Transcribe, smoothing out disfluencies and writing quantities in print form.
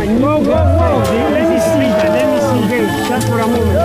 Whoa, whoa, whoa. Let me see that. Let me see. Okay, just for a moment.